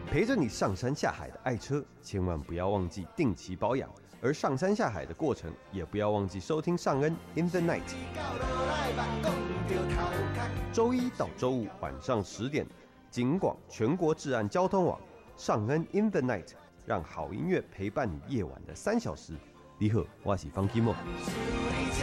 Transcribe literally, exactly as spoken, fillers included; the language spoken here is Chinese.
陪着你上山下海的爱车，千万不要忘记定期保养。而上山下海的过程，也不要忘记收听尚恩 In the Night。周一到周五晚上十点，警广全国治安交通网，尚恩 In the Night， 让好音乐陪伴你夜晚的三小时。你好，我是方基莫。